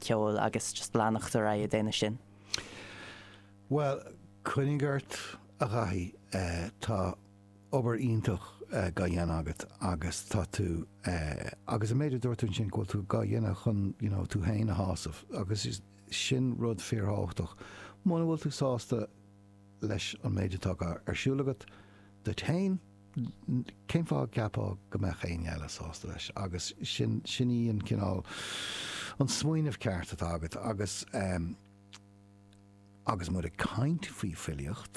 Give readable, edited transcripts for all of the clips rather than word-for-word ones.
ceol agus just leannachtar a déine sin. Well, chuinigart a raí tá obair iontoch ga dhéana agat agus tá tú agus a méidir dúirtún sin go tú ga dhéana chun tú hain a hásamh agus is sin rud fearháchtach mána bhfuil tú sásta leis an méidirtá arsúlagat de tain céim fá ceapá go me chéin eile sásta leis agus sin íon cinál an smuoinmh ceart agat agus agus mu a caint faoi filiocht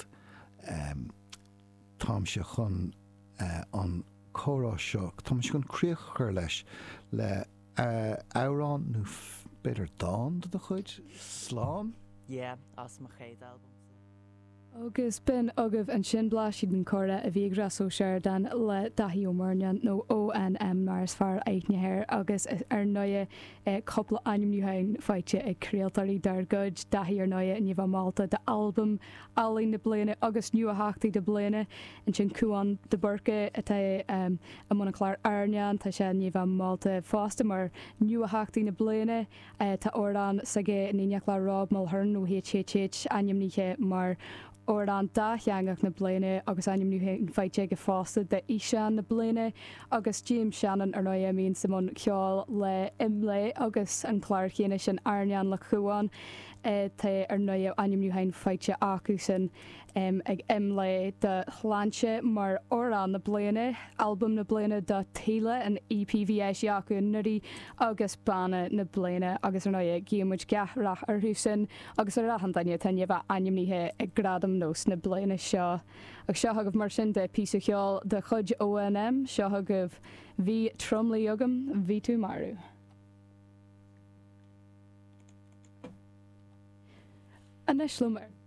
tám se chun an chórá seo tám se chun críoch chur leis le árán nó beidir dáin do chuid sláán? Yeah, as ma chéad album. Agus bin agah an sin bláisiad an chora a bhí grasó seir den le dahí ó marnean nó ONM mar is fear aithnehéir agus ar nua coppla animniuhain feite ag creaaltarí dar good dahí ar nua in Níomh Malta de album alín na bliana agus nua háchtaí de bliana an sin cuaán de burca atá a muna chláir airnean tá sé Níomh Malta fásta mar nua háchtaí na bliana tá orán sagé níneach le Rob Mulhern nó héit animníthe mar orán datheangach na bliana agus animnú feite go fásta de Ishan na bliana agus James Shannon ar nua mín Simon ceáil le imlé agus an chláir chéine sin airnean le chuáin tá ar nua animnúhain feite acu sin ag imlé de chláinse mar orán na bliana album na bliana do Taile an EPVS acu nuirí agus banna na bliana agus ar nua giamuid gahrach ar húsin agus ar rahan daine taine bheith animníthe ag gradam nós na bliana seo. Agus seo agah mar sin de písa cheáil de chud ONM seo agah bhí tromlaí agam bhí tú marú. Anis lumar.